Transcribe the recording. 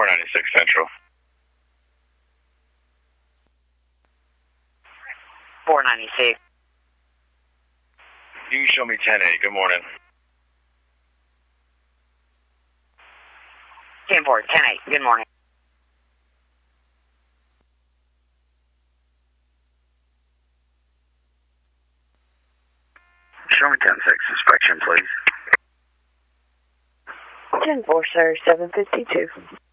496 Central. 496. You can show me 10-8. Good morning. 10-4, 10-8. Good morning. Show me 10-6 inspection, please. 10-4, sir. 752.